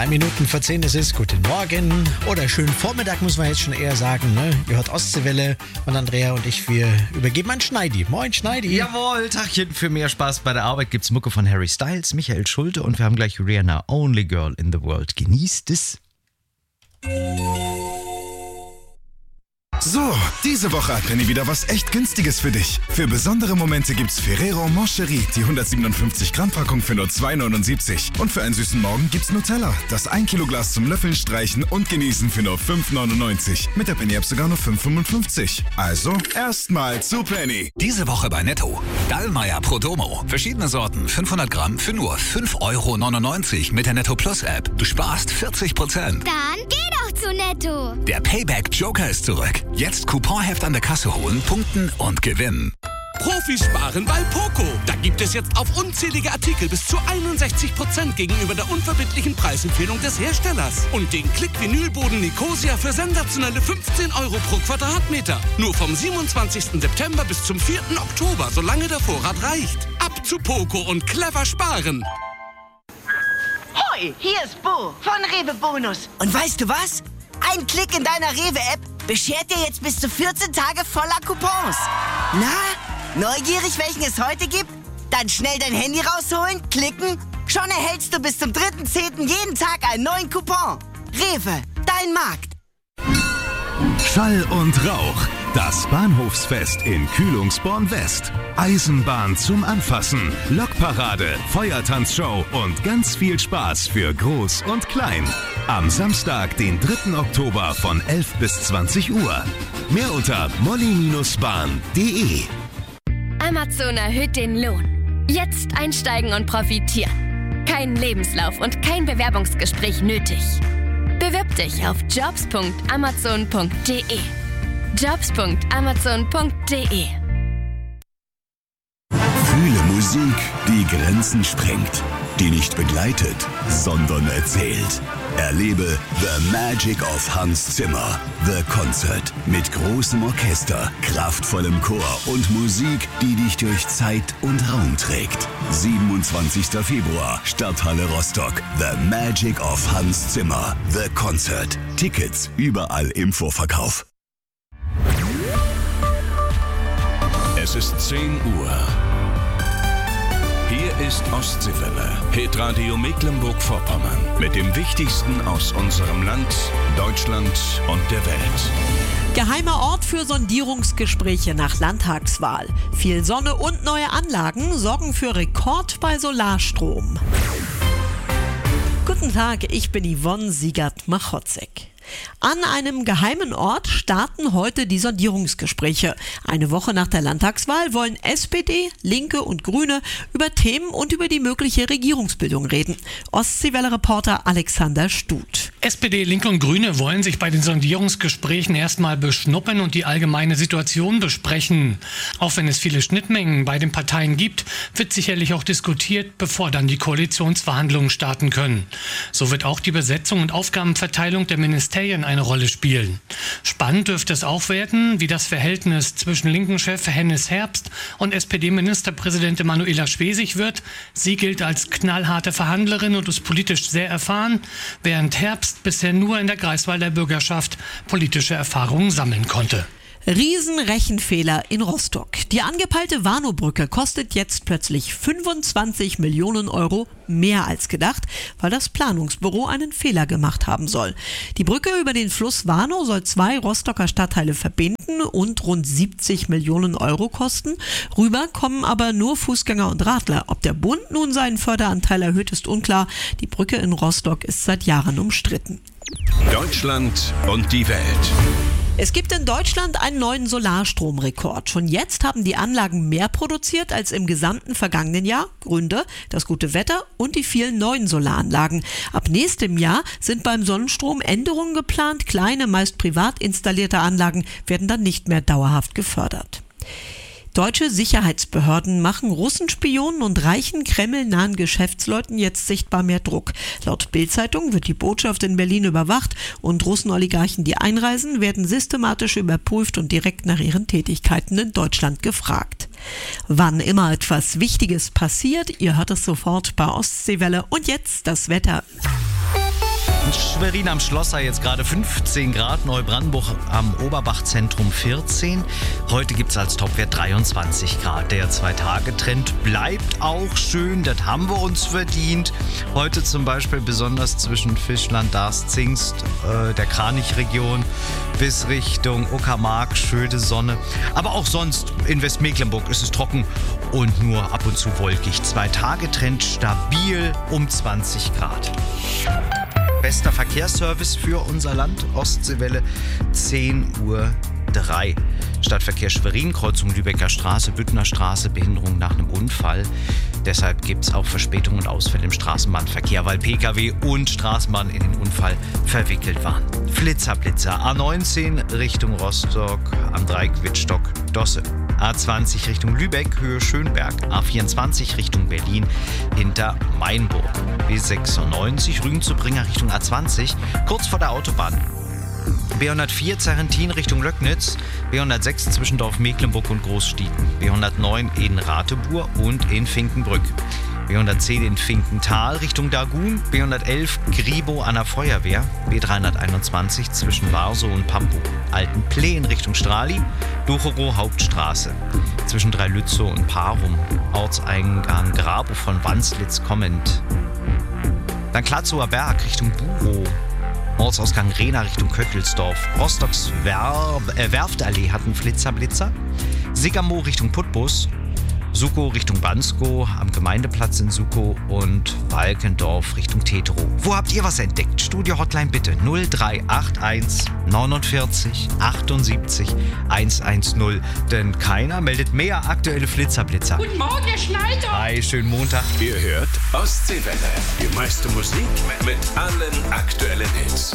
3 Minuten vor 10 ist es. Guten Morgen oder schönen Vormittag, muss man jetzt schon eher sagen. Ne? Ihr hört Ostseewelle und Andrea und ich, wir übergeben an Schneidi. Moin Schneidi. Jawohl, Tagchen. Für mehr Spaß bei der Arbeit gibt's Mucke von Harry Styles, Michael Schulte und wir haben gleich Rihanna, Only Girl in the World. Genießt es. So, diese Woche hat Penny wieder was echt Günstiges für dich. Für besondere Momente gibt's Ferrero Moncherie, die 157 Gramm Packung für nur 2,79. Und für einen süßen Morgen gibt's Nutella, das 1 Kilo Glas zum Löffeln, Streichen und Genießen für nur 5,99. Mit der Penny-App sogar nur 5,55. Also, erstmal zu Penny. Diese Woche bei Netto. Dallmayr Prodomo. Verschiedene Sorten, 500 Gramm für nur 5,99 € mit der Netto Plus App. Du sparst 40%. Dann geh doch zu Netto. Der Payback Joker ist zurück. Jetzt Couponheft an der Kasse holen, punkten und gewinnen. Profis sparen bei Poco. Da gibt es jetzt auf unzählige Artikel bis zu 61% gegenüber der unverbindlichen Preisempfehlung des Herstellers. Und den Klick-Vinylboden Nicosia für sensationelle 15 € pro Quadratmeter. Nur vom 27. September bis zum 4. Oktober, solange der Vorrat reicht. Ab zu Poco und clever sparen. Hoi, hier ist Bo von Rewe Bonus. Und weißt du was? Ein Klick in deiner Rewe-App beschert dir jetzt bis zu 14 Tage voller Coupons. Na, neugierig, welchen es heute gibt? Dann schnell dein Handy rausholen, klicken. Schon erhältst du bis zum 3.10. jeden Tag einen neuen Coupon. Rewe, dein Markt. Schall und Rauch. Das Bahnhofsfest in Kühlungsborn West. Eisenbahn zum Anfassen, Lokparade, Feuertanzshow und ganz viel Spaß für Groß und Klein. Am Samstag, den 3. Oktober von 11 bis 20 Uhr. Mehr unter molly-bahn.de. Amazon erhöht den Lohn. Jetzt einsteigen und profitieren. Kein Lebenslauf und kein Bewerbungsgespräch nötig. Bewirb dich auf jobs.amazon.de. jobs.amazon.de. Fühle Musik, die Grenzen sprengt, die nicht begleitet, sondern erzählt. Erlebe The Magic of Hans Zimmer, The Concert. Mit großem Orchester, kraftvollem Chor und Musik, die dich durch Zeit und Raum trägt. 27. Februar, Stadthalle Rostock. The Magic of Hans Zimmer, The Concert. Tickets überall im Vorverkauf. Es ist 10 Uhr. Hier ist Ostseewelle, Hitradio Mecklenburg-Vorpommern. Mit dem Wichtigsten aus unserem Land, Deutschland und der Welt. Geheimer Ort für Sondierungsgespräche nach Landtagswahl. Viel Sonne und neue Anlagen sorgen für Rekord bei Solarstrom. Guten Tag, ich bin Yvonne Siegert-Machotzek. An einem geheimen Ort starten heute die Sondierungsgespräche. Eine Woche nach der Landtagswahl wollen SPD, Linke und Grüne über Themen und über die mögliche Regierungsbildung reden. Ostseewelle-Reporter Alexander Stuth. SPD, Linke und Grüne wollen sich bei den Sondierungsgesprächen erstmal beschnuppern und die allgemeine Situation besprechen. Auch wenn es viele Schnittmengen bei den Parteien gibt, wird sicherlich auch diskutiert, bevor dann die Koalitionsverhandlungen starten können. So wird auch die Besetzung und Aufgabenverteilung der Ministerien eine Rolle spielen. Spannend dürfte es auch werden, wie das Verhältnis zwischen Linken-Chef Hennis Herbst und SPD-Ministerpräsidentin Manuela Schwesig wird. Sie gilt als knallharte Verhandlerin und ist politisch sehr erfahren, während Herbst bisher nur in der Kreiswahl der Bürgerschaft politische Erfahrungen sammeln konnte. Riesenrechenfehler in Rostock. Die angepeilte Warnow-Brücke kostet jetzt plötzlich 25 Millionen € mehr als gedacht, weil das Planungsbüro einen Fehler gemacht haben soll. Die Brücke über den Fluss Warnow soll 2 Rostocker Stadtteile verbinden und rund 70 Millionen € kosten. Rüber kommen aber nur Fußgänger und Radler. Ob der Bund nun seinen Förderanteil erhöht, ist unklar. Die Brücke in Rostock ist seit Jahren umstritten. Deutschland und die Welt. Es gibt in Deutschland einen neuen Solarstromrekord. Schon jetzt haben die Anlagen mehr produziert als im gesamten vergangenen Jahr. Gründe: das gute Wetter und die vielen neuen Solaranlagen. Ab nächstem Jahr sind beim Sonnenstrom Änderungen geplant. Kleine, meist privat installierte Anlagen werden dann nicht mehr dauerhaft gefördert. Deutsche Sicherheitsbehörden machen Russenspionen und reichen kremlnahen Geschäftsleuten jetzt sichtbar mehr Druck. Laut Bild-Zeitung wird die Botschaft in Berlin überwacht und Russenoligarchen, die einreisen, werden systematisch überprüft und direkt nach ihren Tätigkeiten in Deutschland gefragt. Wann immer etwas Wichtiges passiert, ihr hört es sofort bei Ostseewelle. Und jetzt das Wetter. Schwerin am Schlosser jetzt gerade 15 Grad, Neubrandenburg am Oberbach-Zentrum 14. Heute gibt es als Topwert 23 Grad. Der 2-Tage-Trend bleibt auch schön, das haben wir uns verdient. Heute zum Beispiel besonders zwischen Fischland, Darß-Zingst, der Kranichregion bis Richtung Uckermark, schöne Sonne. Aber auch sonst in Westmecklenburg ist es trocken und nur ab und zu wolkig. 2-Tage-Trend stabil um 20 Grad. Bester Verkehrsservice für unser Land, Ostseewelle, 10:03 Uhr. Stadtverkehr Schwerin, Kreuzung Lübecker Straße, Büttner Straße, Behinderung nach einem Unfall. Deshalb gibt es auch Verspätungen und Ausfälle im Straßenbahnverkehr, weil Pkw und Straßenbahn in den Unfall verwickelt waren. Blitzer, A19 Richtung Rostock, am Dreieck Wittstock, Dosse. A20 Richtung Lübeck, Höhe Schönberg. A24 Richtung Berlin, hinter Mainburg. B96 Rügen-zu-Bringa Richtung A20, kurz vor der Autobahn. B104 Zerrentin Richtung Löcknitz, B106 zwischen Dorf Mecklenburg und Großstieten, B109 in Rateburg und in Finkenbrück, B110 in Finkental Richtung Dagun, B111 Gribo an der Feuerwehr, B321 zwischen Warsow und Pampo, Altenplee in Richtung Strali, Ducherow Hauptstraße, zwischen Dreilützow und Parum, Ortseingang Grabo von Wanslitz kommend. Dann Klatzower Berg Richtung Burow, Ortsausgang Rehna Richtung Köttelsdorf, Rostocks Werftallee hat einen Blitzer, Sigermoor Richtung Putbus, Sukow Richtung Banskow, am Gemeindeplatz in Sukow und Walkendorf Richtung Teterow. Wo habt ihr was entdeckt? Studio-Hotline bitte 0381 49 78 110. Denn keiner meldet mehr aktuelle Blitzer. Guten Morgen, Herr Schneider. Hi, schönen Montag. Ihr hört Ostseewelle. Die meiste Musik mit allen aktuellen Hits.